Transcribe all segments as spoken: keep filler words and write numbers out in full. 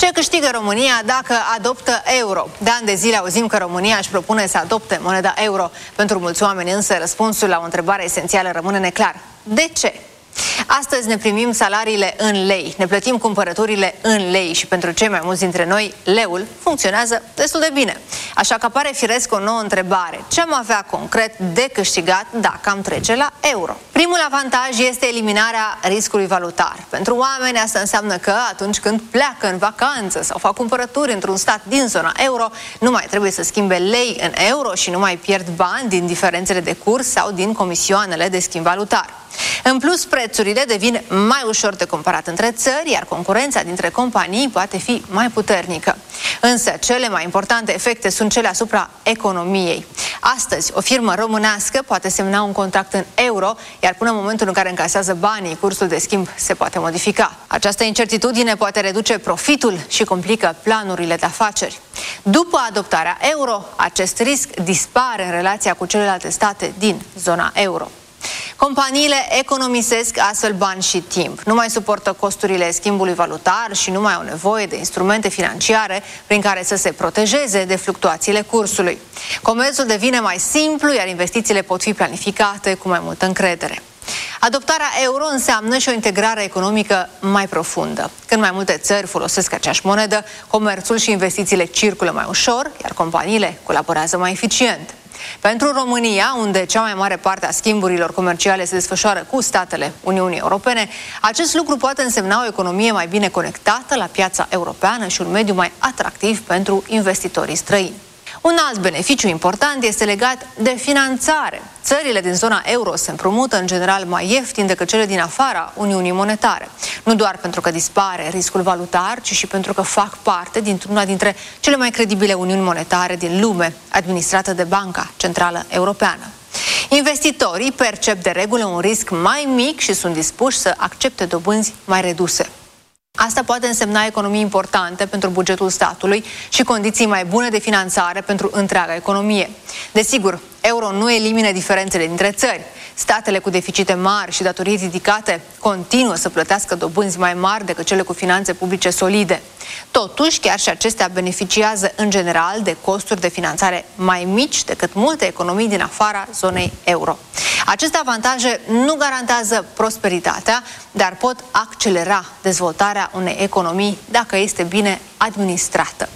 Ce câștigă România dacă adoptă euro? De ani de zile auzim că România își propune să adopte moneda euro. Pentru mulți oameni însă răspunsul la o întrebare esențială rămâne neclar. De ce? Astăzi ne primim salariile în lei, ne plătim cumpărăturile în lei și pentru cei mai mulți dintre noi, leul funcționează destul de bine. Așa că apare firesc o nouă întrebare. Ce am avea concret de câștigat dacă am trece la euro? Primul avantaj este eliminarea riscului valutar. Pentru oameni asta înseamnă că atunci când pleacă în vacanță sau fac cumpărături într-un stat din zona euro, nu mai trebuie să schimbe lei în euro și nu mai pierd bani din diferențele de curs sau din comisioanele de schimb valutar. În plus, prețurile devin mai ușor de comparat între țări, iar concurența dintre companii poate fi mai puternică. Însă, cele mai importante efecte sunt cele asupra economiei. Astăzi, o firmă românească poate semna un contract în euro, iar până în momentul în care încasează banii, cursul de schimb se poate modifica. Această incertitudine poate reduce profitul și complică planurile de afaceri. După adoptarea euro, acest risc dispare în relația cu celelalte state din zona euro. Companiile economisesc astfel bani și timp. Nu mai suportă costurile schimbului valutar și nu mai au nevoie de instrumente financiare prin care să se protejeze de fluctuațiile cursului. Comerțul devine mai simplu, iar investițiile pot fi planificate cu mai multă încredere. Adoptarea euro înseamnă și o integrare economică mai profundă. Când mai multe țări folosesc aceeași monedă, comerțul și investițiile circulă mai ușor, iar companiile colaborează mai eficient. Pentru România, unde cea mai mare parte a schimburilor comerciale se desfășoară cu statele Uniunii Europene, acest lucru poate însemna o economie mai bine conectată la piața europeană și un mediu mai atractiv pentru investitorii străini. Un alt beneficiu important este legat de finanțare. Țările din zona euro se împrumută în general mai ieftin decât cele din afara Uniunii Monetare. Nu doar pentru că dispare riscul valutar, ci și pentru că fac parte dintr-una dintre cele mai credibile uniuni monetare din lume, administrată de Banca Centrală Europeană. Investitorii percep de regulă un risc mai mic și sunt dispuși să accepte dobânzi mai reduse. Asta poate însemna economii importante pentru bugetul statului și condiții mai bune de finanțare pentru întreaga economie. Desigur, euro nu elimină diferențele dintre țări. Statele cu deficite mari și datorii ridicate continuă să plătească dobânzi mai mari decât cele cu finanțe publice solide. Totuși, chiar și acestea beneficiază în general de costuri de finanțare mai mici decât multe economii din afara zonei euro. Aceste avantaje nu garantează prosperitatea, dar pot accelera dezvoltarea unei economii dacă este bine administrată.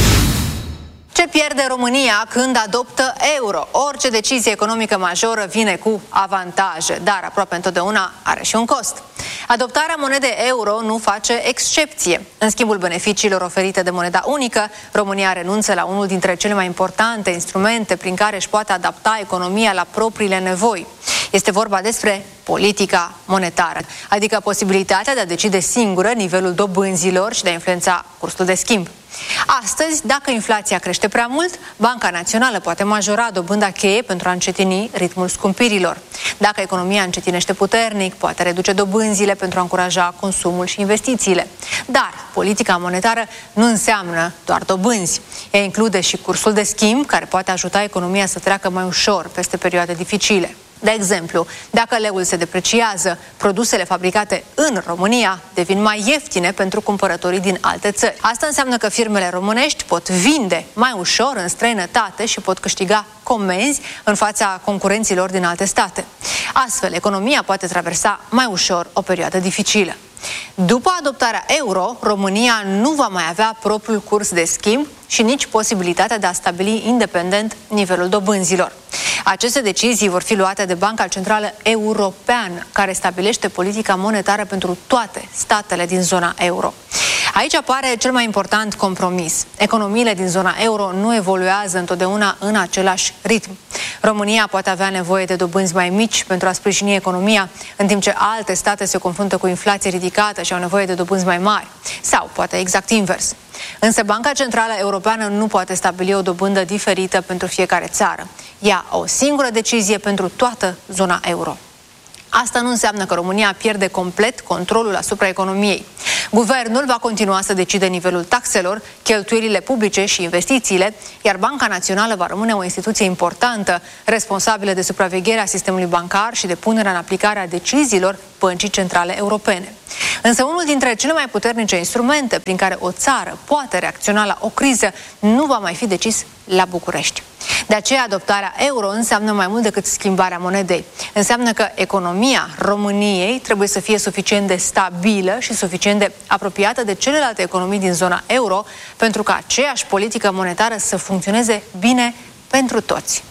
Ce pierde România când adoptă euro? Orice decizie economică majoră vine cu avantaje, dar aproape întotdeauna are și un cost. Adoptarea monedei euro nu face excepție. În schimbul beneficiilor oferite de moneda unică, România renunță la unul dintre cele mai importante instrumente prin care își poate adapta economia la propriile nevoi. Este vorba despre politica monetară, adică posibilitatea de a decide singură nivelul dobânzilor și de a influența cursul de schimb. Astăzi, dacă inflația crește prea mult, Banca Națională poate majora dobânda cheie pentru a încetini ritmul scumpirilor. Dacă economia încetinește puternic, poate reduce dobânzile pentru a încuraja consumul și investițiile. Dar politica monetară nu înseamnă doar dobânzi. Ea include și cursul de schimb, care poate ajuta economia să treacă mai ușor peste perioade dificile. De exemplu, dacă leul se depreciază, produsele fabricate în România devin mai ieftine pentru cumpărătorii din alte țări. Asta înseamnă că firmele românești pot vinde mai ușor în străinătate și pot câștiga comenzi în fața concurenților din alte state. Astfel, economia poate traversa mai ușor o perioadă dificilă. După adoptarea euro, România nu va mai avea propriul curs de schimb și nici posibilitatea de a stabili independent nivelul dobânzilor. Aceste decizii vor fi luate de Banca Centrală Europeană, care stabilește politica monetară pentru toate statele din zona euro. Aici apare cel mai important compromis. Economiile din zona euro nu evoluează întotdeauna în același ritm. România poate avea nevoie de dobânzi mai mici pentru a sprijini economia, în timp ce alte state se confruntă cu inflație ridicată și au nevoie de dobânzi mai mari. Sau poate exact invers. Însă Banca Centrală Europeană nu poate stabili o dobândă diferită pentru fiecare țară. Ia o singură decizie pentru toată zona euro. Asta nu înseamnă că România pierde complet controlul asupra economiei. Guvernul va continua să decide nivelul taxelor, cheltuielile publice și investițiile, iar Banca Națională va rămâne o instituție importantă, responsabilă de supravegherea sistemului bancar și de punerea în aplicare a deciziilor Băncii Centrale Europene. Însă unul dintre cele mai puternice instrumente prin care o țară poate reacționa la o criză nu va mai fi decis la București. De aceea, adoptarea euro înseamnă mai mult decât schimbarea monedei. Înseamnă că economia României trebuie să fie suficient de stabilă și suficient de apropiată de celelalte economii din zona euro pentru ca aceeași politică monetară să funcționeze bine pentru toți.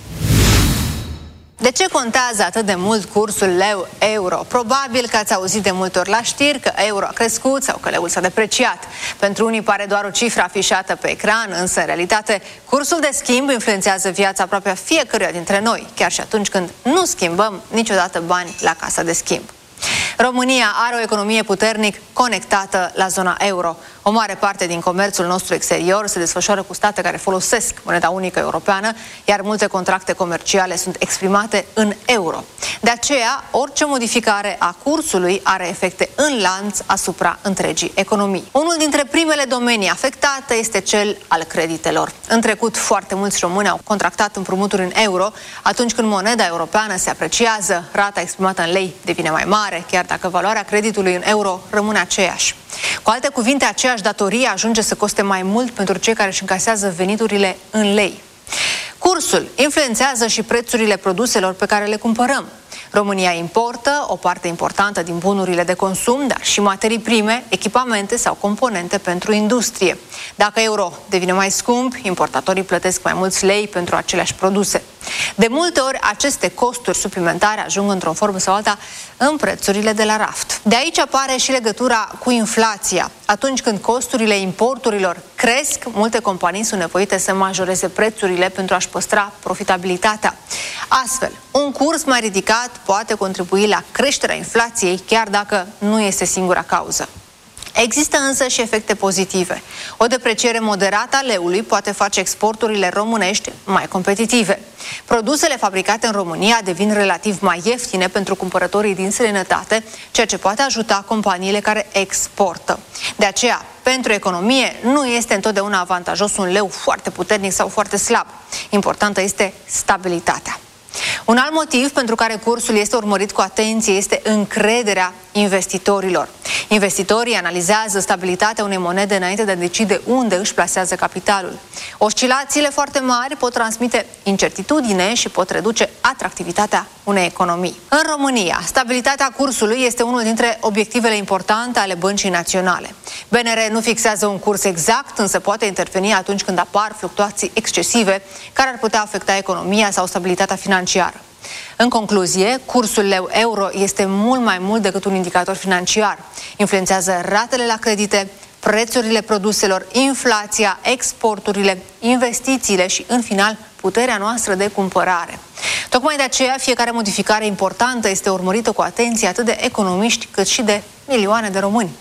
De ce contează atât de mult cursul leu-euro? Probabil că ați auzit de multe ori la știri că euro a crescut sau că leul s-a depreciat. Pentru unii pare doar o cifră afișată pe ecran, însă în realitate cursul de schimb influențează viața aproape a fiecăruia dintre noi, chiar și atunci când nu schimbăm niciodată bani la casa de schimb. România are o economie puternic conectată la zona euro. O mare parte din comerțul nostru exterior se desfășoară cu state care folosesc moneda unică europeană, iar multe contracte comerciale sunt exprimate în euro. De aceea, orice modificare a cursului are efecte în lanț asupra întregii economii. Unul dintre primele domenii afectate este cel al creditelor. În trecut, foarte mulți români au contractat împrumuturi în euro. Atunci când moneda europeană se apreciază, rata exprimată în lei devine mai mare, chiar dacă valoarea creditului în euro rămâne aceeași. Cu alte cuvinte, aceeași datorie ajunge să coste mai mult pentru cei care își încasează veniturile în lei. Cursul influențează și prețurile produselor pe care le cumpărăm. România importă o parte importantă din bunurile de consum, dar și materii prime, echipamente sau componente pentru industrie. Dacă euro devine mai scump, importatorii plătesc mai mulți lei pentru aceleași produse. De multe ori, aceste costuri suplimentare ajung într-o formă sau alta în prețurile de la raft. De aici apare și legătura cu inflația. Atunci când costurile importurilor cresc, multe companii sunt nevoite să majoreze prețurile pentru a-și păstra profitabilitatea. Astfel, un curs mai ridicat poate contribui la creșterea inflației, chiar dacă nu este singura cauză. Există însă și efecte pozitive. O depreciere moderată a leului poate face exporturile românești mai competitive. Produsele fabricate în România devin relativ mai ieftine pentru cumpărătorii din străinătate, ceea ce poate ajuta companiile care exportă. De aceea, pentru economie, nu este întotdeauna avantajos un leu foarte puternic sau foarte slab. Importantă este stabilitatea. Un alt motiv pentru care cursul este urmărit cu atenție este încrederea investitorilor. Investitorii analizează stabilitatea unei monede înainte de a decide unde își plasează capitalul. Oscilațiile foarte mari pot transmite incertitudine și pot reduce atractivitatea unei economii. În România, stabilitatea cursului este unul dintre obiectivele importante ale Băncii Naționale. B N R nu fixează un curs exact, însă poate interveni atunci când apar fluctuații excesive care ar putea afecta economia sau stabilitatea financiară. În concluzie, cursul leu-euro este mult mai mult decât un indicator financiar. Influențează ratele la credite, prețurile produselor, inflația, exporturile, investițiile și, în final, puterea noastră de cumpărare. Tocmai de aceea, fiecare modificare importantă este urmărită cu atenție atât de economiști cât și de milioane de români.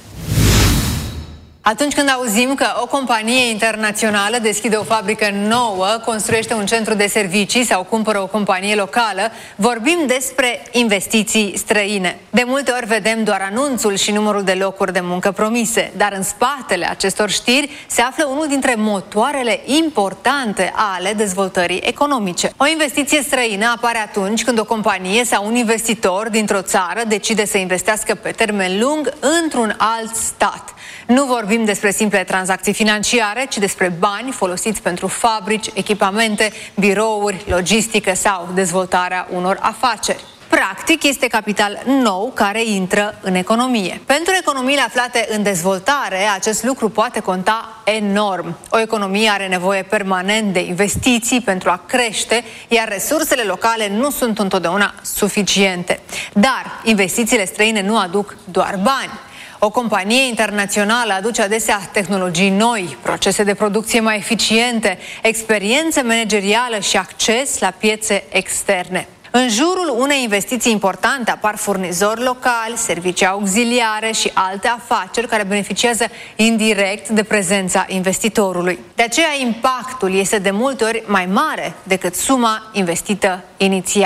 Atunci când auzim că o companie internațională deschide o fabrică nouă, construiește un centru de servicii sau cumpără o companie locală, vorbim despre investiții străine. De multe ori vedem doar anunțul și numărul de locuri de muncă promise, dar în spatele acestor știri se află unul dintre motoarele importante ale dezvoltării economice. O investiție străină apare atunci când o companie sau un investitor dintr-o țară decide să investească pe termen lung într-un alt stat. Nu vorbim despre simple tranzacții financiare, ci despre bani folosiți pentru fabrici, echipamente, birouri, logistică sau dezvoltarea unor afaceri. Practic, este capital nou care intră în economie. Pentru economiile aflate în dezvoltare, acest lucru poate conta enorm. O economie are nevoie permanent de investiții pentru a crește, iar resursele locale nu sunt întotdeauna suficiente. Dar investițiile străine nu aduc doar bani. O companie internațională aduce adesea tehnologii noi, procese de producție mai eficiente, experiență managerială și acces la piețe externe. În jurul unei investiții importante apar furnizori locali, servicii auxiliare și alte afaceri care beneficiază indirect de prezența investitorului. De aceea, impactul este de multe ori mai mare decât suma investită inițial.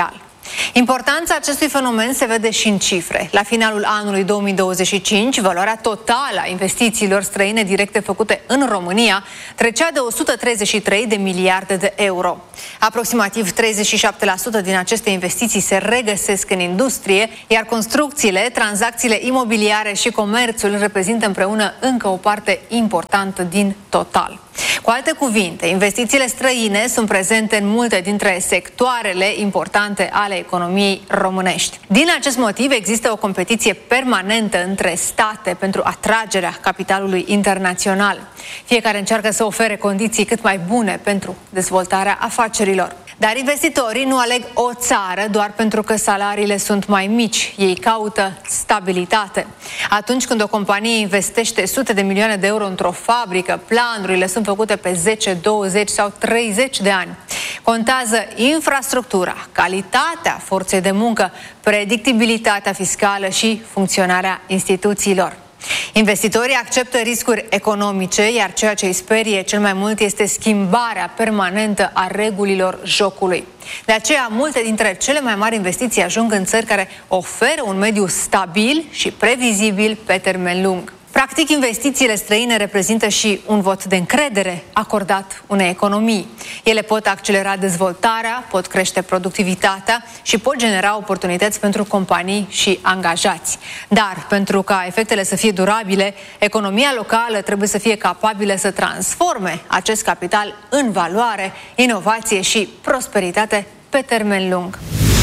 Importanța acestui fenomen se vede și în cifre. La finalul anului două mii douăzeci și cinci, valoarea totală a investițiilor străine directe făcute în România trecea de o sută treizeci și trei de miliarde de euro. Aproximativ treizeci și șapte la sută din aceste investiții se regăsesc în industrie, iar construcțiile, tranzacțiile imobiliare și comerțul reprezintă împreună încă o parte importantă din total. Cu alte cuvinte, investițiile străine sunt prezente în multe dintre sectoarele importante ale economiei românești. Din acest motiv există o competiție permanentă între state pentru atragerea capitalului internațional. Fiecare încearcă să ofere condiții cât mai bune pentru dezvoltarea afacerilor. Dar investitorii nu aleg o țară doar pentru că salariile sunt mai mici. Ei caută stabilitate. Atunci când o companie investește sute de milioane de euro într-o fabrică, planurile sunt făcute pe zece, douăzeci sau treizeci de ani. Contează infrastructura, calitatea forței de muncă, predictibilitatea fiscală și funcționarea instituțiilor. Investitorii acceptă riscuri economice, iar ceea ce îi sperie cel mai mult este schimbarea permanentă a regulilor jocului. De aceea, multe dintre cele mai mari investiții ajung în țări care oferă un mediu stabil și previzibil pe termen lung. Practic, investițiile străine reprezintă și un vot de încredere acordat unei economii. Ele pot accelera dezvoltarea, pot crește productivitatea și pot genera oportunități pentru companii și angajați. Dar, pentru ca efectele să fie durabile, economia locală trebuie să fie capabilă să transforme acest capital în valoare, inovație și prosperitate pe termen lung.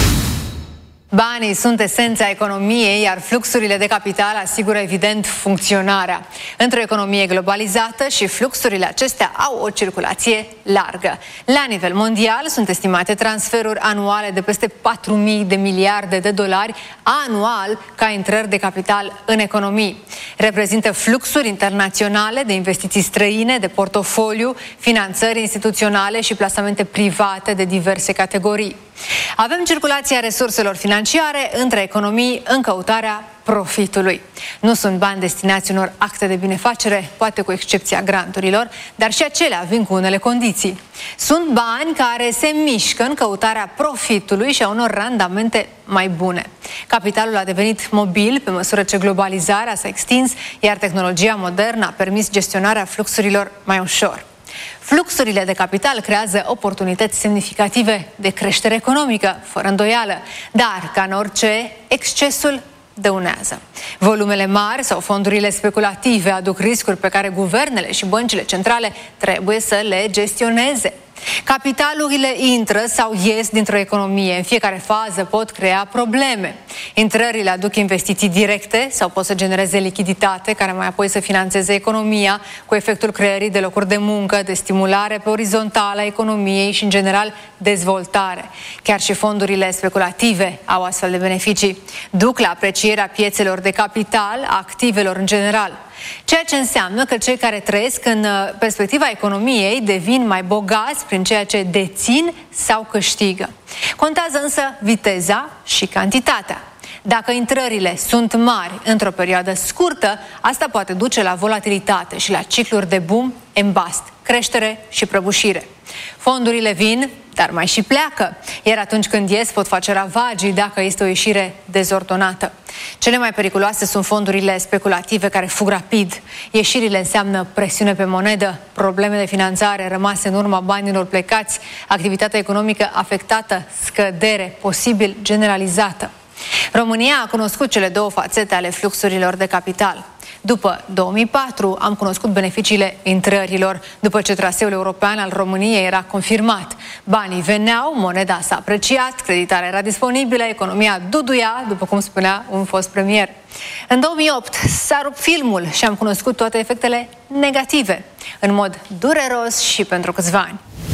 Banii sunt esența economiei, iar fluxurile de capital asigură evident funcționarea. Într-o economie globalizată și fluxurile acestea au o circulație largă. La nivel mondial sunt estimate transferuri anuale de peste patru mii de miliarde de dolari anual ca intrări de capital în economii. Reprezintă fluxuri internaționale de investiții străine, de portofoliu, finanțări instituționale și plasamente private de diverse categorii. Avem circulația resurselor financiare între economii în căutarea profitului. Nu sunt bani destinați unor acte de binefacere, poate cu excepția granturilor, dar și acelea vin cu unele condiții. Sunt bani care se mișcă în căutarea profitului și a unor randamente mai bune. Capitalul a devenit mobil pe măsură ce globalizarea s-a extins, iar tehnologia modernă a permis gestionarea fluxurilor mai ușor. Fluxurile de capital creează oportunități semnificative de creștere economică, fără îndoială, dar, ca în orice, excesul dăunează. Volumele mari sau fondurile speculative aduc riscuri pe care guvernele și băncile centrale trebuie să le gestioneze. Capitalurile intră sau ies dintr-o economie. În fiecare fază pot crea probleme. Intrările aduc investiții directe sau pot să genereze lichiditate, care mai apoi să finanțeze economia, cu efectul creării de locuri de muncă, de stimulare pe orizontală a economiei și, în general, dezvoltare. Chiar și fondurile speculative au astfel de beneficii. Duc la aprecierea piețelor de capital, a activelor în general. Ceea ce înseamnă că cei care trăiesc în perspectiva economiei devin mai bogați prin ceea ce dețin sau câștigă. Contează însă viteza și cantitatea. Dacă intrările sunt mari într-o perioadă scurtă, asta poate duce la volatilitate și la cicluri de boom and bust, creștere și prăbușire. Fondurile vin, dar mai și pleacă, iar atunci când ies pot face ravagii dacă este o ieșire dezordonată. Cele mai periculoase sunt fondurile speculative care fug rapid. Ieșirile înseamnă presiune pe monedă, probleme de finanțare rămase în urma banilor plecați, activitatea economică afectată, scădere posibil generalizată. România a cunoscut cele două fațete ale fluxurilor de capital. După două mii patru am cunoscut beneficiile intrărilor, după ce traseul european al României era confirmat. Banii veneau, moneda s-a apreciat, creditarea era disponibilă, economia duduia, după cum spunea un fost premier. În două mii opt s-a rupt filmul și am cunoscut toate efectele negative, în mod dureros și pentru câțiva ani.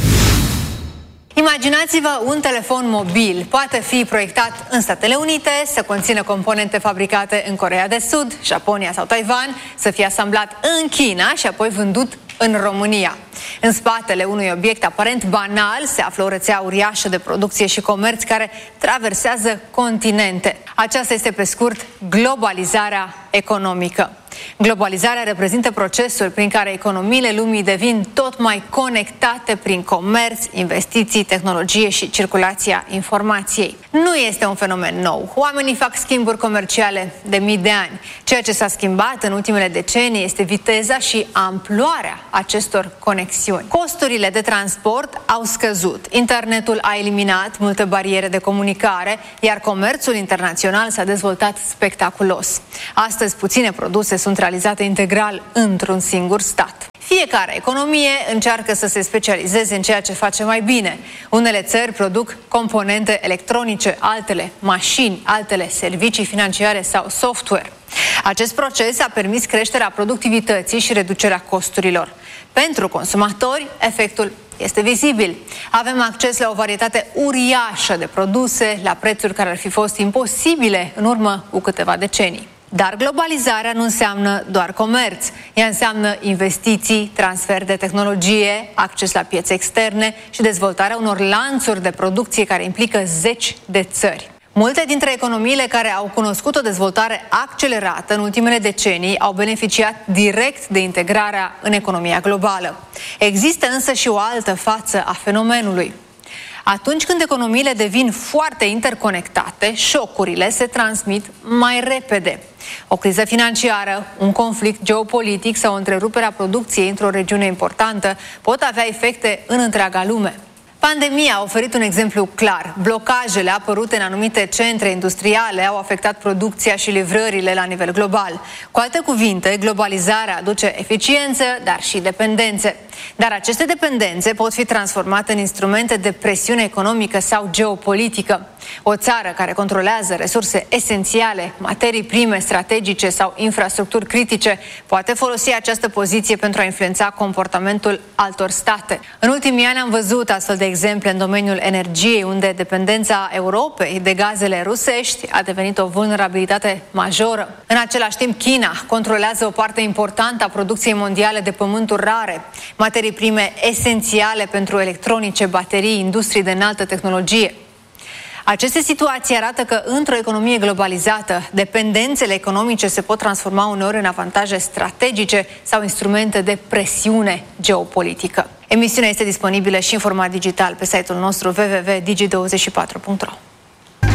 Imaginați-vă un telefon mobil. Poate fi proiectat în Statele Unite, să conțină componente fabricate în Coreea de Sud, Japonia sau Taiwan, să fie asamblat în China și apoi vândut în România. În spatele unui obiect aparent banal se află o rețea uriașă de producție și comerț care traversează continente. Aceasta este, pe scurt, globalizarea economică. Globalizarea reprezintă procesul prin care economiile lumii devin tot mai conectate prin comerț, investiții, tehnologie și circulația informației. Nu este un fenomen nou. Oamenii fac schimburi comerciale de mii de ani. Ceea ce s-a schimbat în ultimele decenii este viteza și amploarea acestor conexiuni. Costurile de transport au scăzut. Internetul a eliminat multe bariere de comunicare, iar comerțul internațional s-a dezvoltat spectaculos. Astăzi, puține produse sunt realizate integral într-un singur stat. Fiecare economie încearcă să se specializeze în ceea ce face mai bine. Unele țări produc componente electronice, altele mașini, altele servicii financiare sau software. Acest proces a permis creșterea productivității și reducerea costurilor. Pentru consumatori, efectul este vizibil. Avem acces la o varietate uriașă de produse, la prețuri care ar fi fost imposibile în urmă cu câteva decenii. Dar globalizarea nu înseamnă doar comerț. Ea înseamnă investiții, transfer de tehnologie, acces la piețe externe și dezvoltarea unor lanțuri de producție care implică zeci de țări. Multe dintre economiile care au cunoscut o dezvoltare accelerată în ultimele decenii au beneficiat direct de integrarea în economia globală. Există însă și o altă față a fenomenului. Atunci când economiile devin foarte interconectate, șocurile se transmit mai repede. O criză financiară, un conflict geopolitic sau o întrerupere a producției într-o regiune importantă pot avea efecte în întreaga lume. Pandemia a oferit un exemplu clar. Blocajele apărute în anumite centre industriale au afectat producția și livrările la nivel global. Cu alte cuvinte, globalizarea aduce eficiență, dar și dependențe. Dar aceste dependențe pot fi transformate în instrumente de presiune economică sau geopolitică. O țară care controlează resurse esențiale, materii prime strategice sau infrastructuri critice, poate folosi această poziție pentru a influența comportamentul altor state. În ultimii ani am văzut astfel de exemple în domeniul energiei, unde dependența Europei de gazele rusești a devenit o vulnerabilitate majoră. În același timp, China controlează o parte importantă a producției mondiale de pământuri rare, materii prime esențiale pentru electronice, baterii, industrii de înaltă tehnologie. Aceste situații arată că într-o economie globalizată, dependențele economice se pot transforma uneori în avantaje strategice sau instrumente de presiune geopolitică. Emisiunea este disponibilă și în format digital pe site-ul nostru w w w punct digi douăzeci și patru punct ro.